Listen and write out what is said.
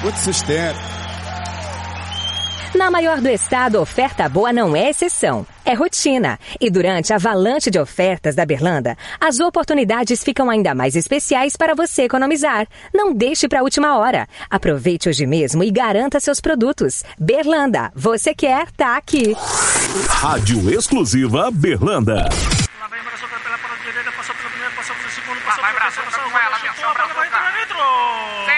What's this, Dad? Na maior do estado, oferta boa não é exceção, é rotina. E durante a avalanche de ofertas da Berlanda, as oportunidades ficam ainda mais especiais para você economizar. Não deixe para a última hora. Aproveite hoje mesmo e garanta seus produtos. Berlanda, você quer, tá aqui. Rádio exclusiva Berlanda. Lá vem, abraçou pela direita, passou pelo primeiro, passou pelo segundo, passou pelo terceiro, passou pelo quarto, vai entrar dentro!